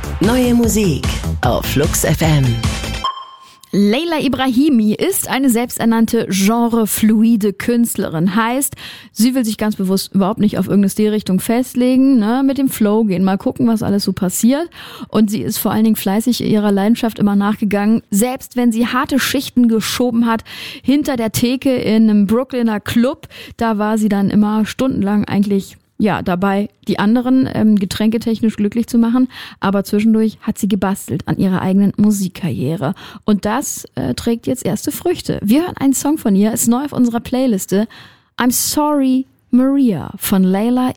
Neue Musik auf Flux FM. Leila Ibrahimi ist eine selbsternannte genrefluide Künstlerin. Heißt, sie will sich ganz bewusst überhaupt nicht auf irgendeine Stilrichtung festlegen, mit dem Flow gehen, mal gucken, was alles so passiert. Und sie ist vor allen Dingen fleißig ihrer Leidenschaft immer nachgegangen. Selbst wenn sie harte Schichten geschoben hat, hinter der Theke in einem Brooklyner Club, da war sie dann immer stundenlang eigentlich dabei, die anderen getränketechnisch glücklich zu machen, aber zwischendurch hat sie gebastelt an ihrer eigenen Musikkarriere. Und das trägt jetzt erste Früchte. Wir hören einen Song von ihr, ist neu auf unserer Playliste. I'm Sorry, Maria von Leila